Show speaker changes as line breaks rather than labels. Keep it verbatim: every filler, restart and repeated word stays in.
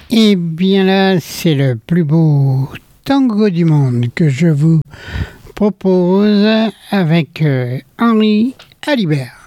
Et bien là, c'est le plus beau tango du monde que je vous propose avec euh, Henri Alibert.